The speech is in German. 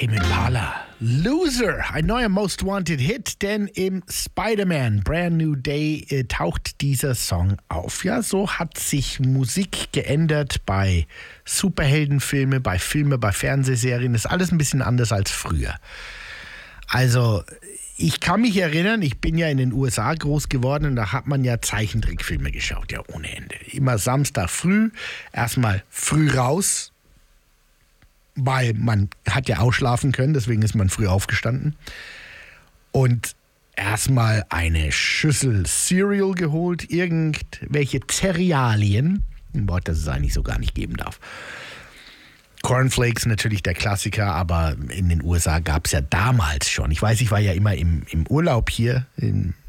Tame Impala, Loser, ein neuer Most Wanted Hit, denn im Spider-Man Brand New Day taucht dieser Song auf. Ja, so hat sich Musik geändert bei Superheldenfilmen, bei Filmen, bei Fernsehserien. Das ist alles ein bisschen anders als früher. Also, ich kann mich erinnern, ich bin ja in den USA groß geworden und da hat man ja Zeichentrickfilme geschaut, ja ohne Ende. Immer Samstag früh, erstmal früh raus, weil man hat ja ausschlafen können, deswegen ist man früh aufgestanden. Und erstmal eine Schüssel Cereal geholt, irgendwelche Cerealien, ein Wort, das es eigentlich so gar nicht geben darf. Cornflakes natürlich der Klassiker, aber in den USA gab es ja damals schon. Ich weiß, ich war ja immer im Urlaub hier in